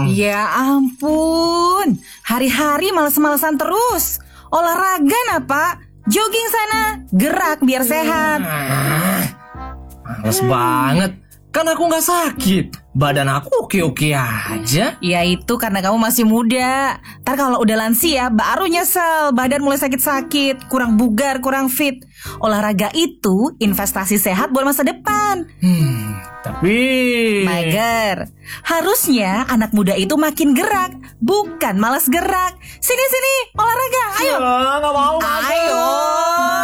Ya ampun, hari-hari males-malesan terus. Olahraga nah Pak, jogging sana, gerak biar sehat. Males banget. Kan aku gak sakit. Badan aku oke-oke aja. Ya itu karena kamu masih muda. Ntar kalau udah lansia baru nyesel, badan mulai sakit-sakit, kurang bugar, kurang fit. Olahraga itu investasi sehat buat masa depan. Tapi Mager, harusnya anak muda itu makin gerak, bukan malas gerak. Sini olahraga, ayo. Gak mau. Ayo.